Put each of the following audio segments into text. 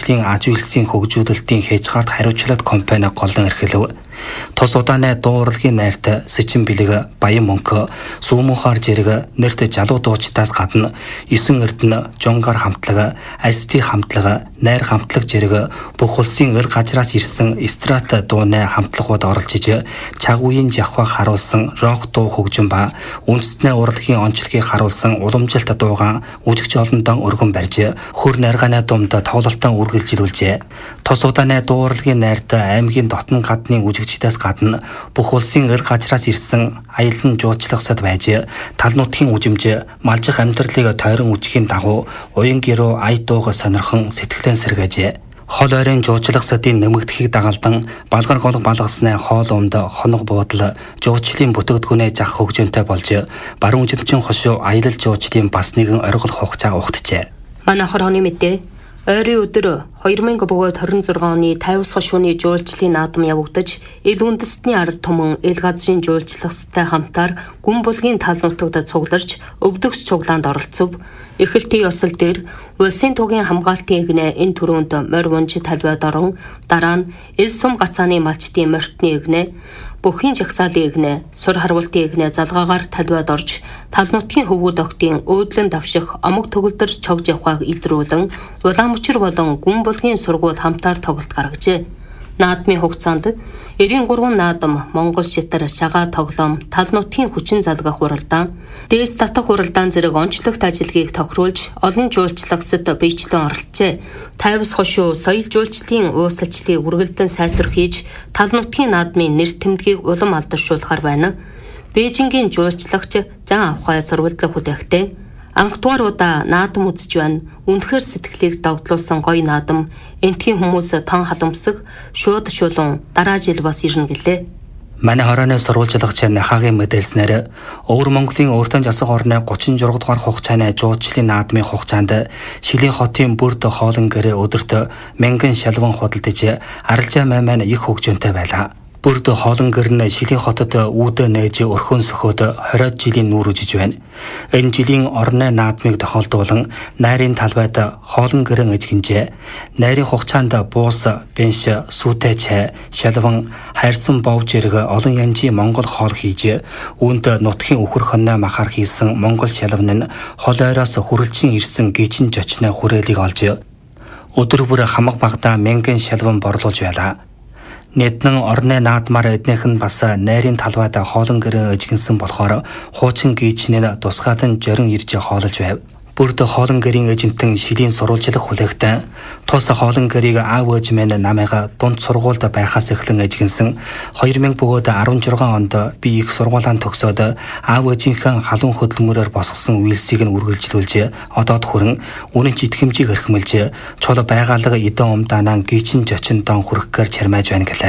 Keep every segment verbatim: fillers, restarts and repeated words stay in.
жуулчлалын аж үйлсийн хөгжүүлэлтийн хязгаарт хариуцлага компани голлон эрхлэв. Тус удааны дуу урлагийн найртай Сэчин бэлэг, Баян мөнхө, Сүүмүхаар зэрэг нэрт залуу дуучдаас гадна Есөн эрдэнэ, Жонгар хамтлаг, Альсти хамтлаг, Найр хамтлаг зэрэг бүх улсын эл газраас ирсэн эстрат дууны хамтлагууд оролж иж цаг үеийн жавхаг харуулсан рок дуу хөгжим ба үндэстний урлагийн онцлогийг харуулсан уламжилт дуугаан үжигч олондон өргөн барьж хөр наргааны думд тоглолтон үргэлжилүүлжээ. Тус удааны дуу урлагийн найртай аймгийн дотн гадны үжигчдээс гадна бүх улсын эл газраас ирсэн аялан жуулчлагсад байж тал нутгийн үжимж малжих амьдралыг тойрон үжихийн дагуу уян гэрөө ая дууга сонирхон сэтгэлэн сэргээжээ. Хол ойрын жуулчлагсадын нэмэгдэхийг дагалдан балгар голг балгасны хоол унд хоног буудал жуулчлалын бүтээгдэхүүнээ зах хөгжөөнтэй болж баруун үжимчин хошуу аялал жуулчлалын бас нэгэн оргил хугацаа ухтжээ. Манай хорооны мэдээ ойрын өдөр хоёр мянга хорин зургаан оны тайвс хошууны жуулчлалын наадам явагдаж эл үндэстний ард түмэн эл газрын жуулчлагстай хамтаар гүн булгийн тал нутагт цугларч өвдөгч цуглаанд оролцов. Эхэлтийн ёсол дээр улсын тугийн хамгаалтын игнэ энэ төрөнд морь унж талбайд орон дараа нь эл сум гацааны малчдын морьтны игнэ бүхийн жагсаалын игнэ сур харвалтын игнэ залгаагаар талбайд орж тал нутгийн хөвгүүд октын өөдлөн давших омог төгөлдөр чогж явхааг илрүүлэн улаан мөчр болон гүн булгийн сургууль хамтаар тоглолт гаргажээ. Наадмын хугацаанд эрийн гурван наадам, Монгол шитар, шагаа тоглоом, тал нутгийн хүчин залгах хуралдаан, дээс татах хуралдаан зэрэг онцлогт ажиллагийг тохируулж олон жуулчлагсад биечлэн оролцжээ. Тайвс хошуу соёл жуулчлалын уусалчлалыг үргэлдэн сайтар хийж тал нутгийн наадмын нэр тэмдгийг улам алдаршуулахар байна. Бээжингийн жуулчлагч Жан Авхай сурвалжлах хүлээхтэй анхдугаар удаа наадам үзэж байна. Үнэхээр сэтгэлийг догдлуулсан гоё наадам. Энтхийн хүмүүс тон халамсаг, шууд шулуун дараа жил бас ирнэ гэлээ. Манай хорооны сурвалжлагч Нахагийн мэдээлснээр Өвөр Монголын өөртөө засаг орны гучин зураг дугаар хугацааны жуулчлалын наадмын хугацаанд Шилийн хотын бүрд хоолн гэрээ өдөрт мянган шалван худалдаж арилжаа маймаа их хөгжөөнтэй байлаа. Бүрд хоолн гэр нь Шилийн хотод үүдэ нээж өрхөн сөхөд хориод жилийн нүүр үжиж байна. Энэ жилийн орны наадмыг тохиолдуулан найрын талбайд хоолн гэрэн эжгэнжээ. Найрын хугацаанд буус, бенш, сүтэй чай, шалван, хайрсан бов зэрэг олон янжийн монгол хоол хийж үүнд нутгийн үхэр хоньной махаар хийсэн монгол шалван нь хол ойроос хүрэлжин ирсэн гичин жочны хүрээлийг олж өдөр бүр хамаг багада мянган шалван борлуулж байлаа. Нэднэн орны наадмаар эднийх нь бас найрын талбайд хоолн гэрээ эжгэнсэн болохоор хуучин гийчнэр тусгаатан жорин ирж хоолж байв. Бүрд хоолн гэрийн эжэнтэн Шилийн сурвалжлах хүлээгтэн тус хоолн гэрийг аав ээж минь намайга дунд сургуульд байхаас эхлэн эжгэнсэн хоёр мянга бөгөөд арван зургаан онд би их сургуулаанд төгсөөд аав ээжийнхэн халуун хөдөлмөрөөр босгосон үйлсийг нь үргэлжлүүлж одоод хүрэн үнэн ч итгэмжийг эрхмэлж чул байгаалга эдэн умдаанаа гичин жочин дон хүрэхээр чармааж байна гэлээ.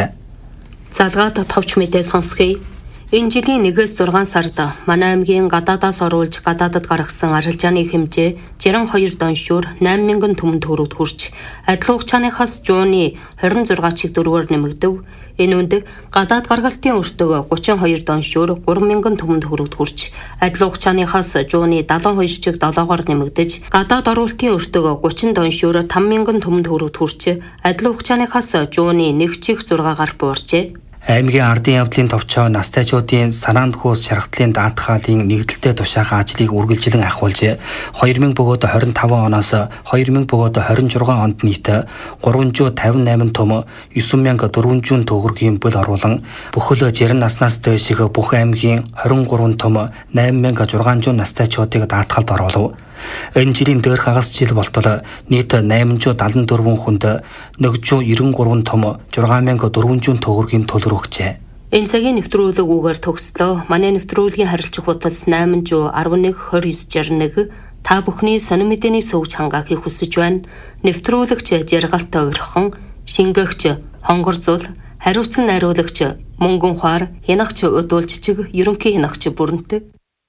Залгаад товч мэдээ сонсхий. Энэ жилийн нэгээс зургаан сард манай аймгийн гадаадаас оруулж гадаадад гаргасан арилжааны хэмжээ жирэн хоёр доншуур найман мянган түмэн төгрөгт хүрч адил хугацааныхаас жууны хорин зургаан чиг дөрвөөр нэмэгдэв. Энэ үнд гадаад гаргалтын өртөг гучин хоёр доншуур гурван мянган түмэн төгрөгт хүрч адил хугацааныхаас жууны дадлан хоёр чиг долоогоор нэмэгдэж гадаад оруулалтын өртөг гучин доншуур таван мянган түмэн төгрөгт хүрч адил хугацааныхаас жууны нэг чиг зургаагаар буурчээ. Аймгийн ардын явдлын товчоо настайчуудын санаанд хөөс шаргалтын даатгаалын нэгдэлтэй тушаах ажлыг үргэлжлэн ахиулж хоёр мянга бөгөөд хорин таван оноос хоёр мянга бөгөөд хорин зургаан онд нийт гуравчунд тавин найман том есен мянга дөрвөнжүүн төгрөгийн бүл оруулан бүхэл жирэн наснаас дээших бүх аймгийн хорин гурван том найман мянга зургаанжуун настайчуудыг даатгалд оруулав. Энэ жилийн дээр хагас жил болтол нийт найманчуу далан дөрвөн хүнд нэгчүү ерөн гурван том зургаан мянга дөрвөнжүүн төгрөгийн төлөр өгчээ. Энэ цагийн нэвтрүүлэг үгээр төгслөө. Манай нэвтрүүлгийн харилцах хутас найманчуу арван нэг хоёр девять шестьдесят нэг та бүхний сонин мэдээний сувж хангаахыг хүсэж байна. Нэвтрүүлэгч жаргалтай уурхан, шингээгч хонгор зул, хариуцсан найруулагч мөнгөн хаар, хянагч өдүүлжчиг, ерөнхий хянагч бүрэнтэй.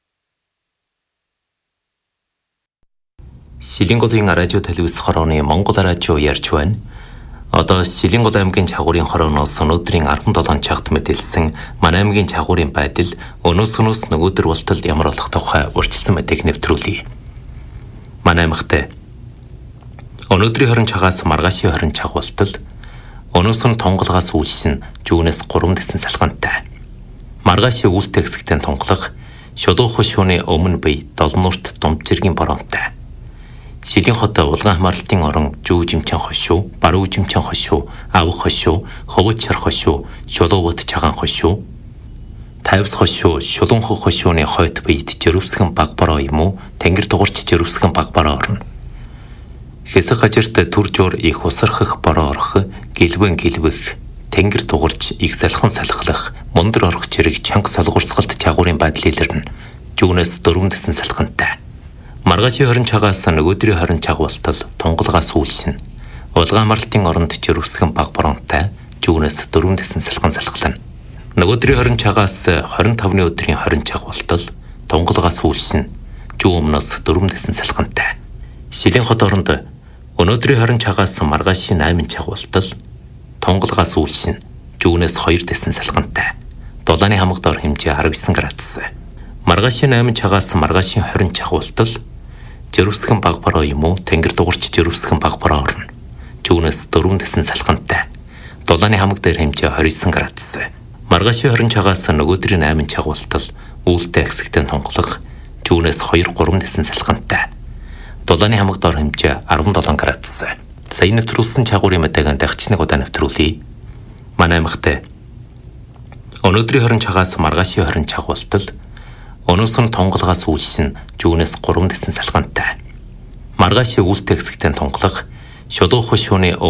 Шилийн голын радио телевиз хорооны Монгол радио ярьж байна. Одоо Шилийн гол аймгийн чагуурын хорооноос өнөөдрийн арван долоон цагт мэдээлсэн манай аймгийн чагуурын байдал өнөөс өнөөс нөгөөдөр болтол ямар болох тухай урьдчилсан мэдээг нэвтрүүлье. Манай аймагт Өнөөдрийн хорин цагаас маргаашийн хорин чагуултал өнөөс нь тонголгоос үйлшин жүүнээс гурван дэсэн салхантай. Маргаашийн үүлтэй хэсэгтээ тонголго шулуун хошууны өмнө бие долнуурт думжиргийн боронтой. Шилийн хот улгаан хамаарлтын орон жүү жимчэн хошуу, баруун жимчэн хошуу, авах хошуу, ховод чар хошуу, шулуун бод чагаан хошуу, тавс хошуу, шулуун хошууны хойд биед жирвсгэн баг бороо юм уу, тэнгэр дугуурч жирвсгэн баг бороо орно. Хэсэг хажирт түр жуур их усархах бороо орох, гэлбэн гэлбэх, тэнгэр дугуурч их салхан салхалах, мундар орох чирэг чанга солгорсголт чагуурын байдал илэрнэ. Жүүнээс дөрвөн дэсэн салхантай. Маргаашийн хорин цагаас нөгөөдрийн хорин чагуултал тонголгоос үйлшин. Улгаан хамаарлтын оронд жирвсгэн баг боронтой, жүүнээс дөрвөн дэсэн салхан салхална. Нөгөөдрийн хорин цагаас хорин тавны өдрийн хорин чагуултал тонголгоос үйлшин. Жүү өмнөөс дөрвөн дэсэн салхантай. Шилийн хот оронд өнөөдрийн хорин цагаас маргаашийн наймын чагуултал тонголгоос үйлшин. Жүүнээс хоёр дэсэн салхантай. Дулааны хамаг дор хэмжээ арав девять градус. Маргаашийн наймын цагаас маргаашийн хорин чагуултал жирвсгэн баг бороо юм уу, тэнгэр дугуурч жирвсгэн баг бороо орно. Жүүнээс дөрвөн дэсэн салхантай. Дулааны хамаг дээр хэмжээ двадцать девять градус. Маргаашийн хорин цагаас нөгөөдрийн наймын чагуултал үүлтэй хэсэгтээ тонголго жүүнээс two тhree дэсэн салхантай. Дулааны хамаг дор хэмжээ seventeen градус. Сая нэвтрүүлсэн чагуурын мэдээгээ дахиж нэг удаа нэвтрүүлье. Манай аймагт өнөөдрийн хорин цагаас маргаашийн хорин чагуултал өнөөс нь тонголгоос үйлшин жүүнээс three дэсэн салхантай. Маргаашийн үүлтэй хэсэгтээ тонголго шулуун хошууны